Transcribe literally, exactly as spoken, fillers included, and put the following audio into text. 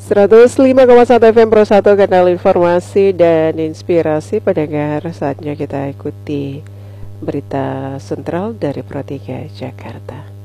seratus lima koma satu F M Pro satu, kanal informasi dan inspirasi. Pendengar, saatnya kita ikuti berita sentral dari Pro tiga Jakarta.